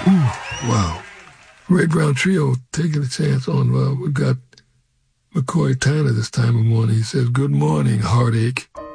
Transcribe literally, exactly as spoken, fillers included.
Wow. Red Brown Trio taking a chance on, uh, we got McCoy Tyner this time of morning. He says, good morning, heartache.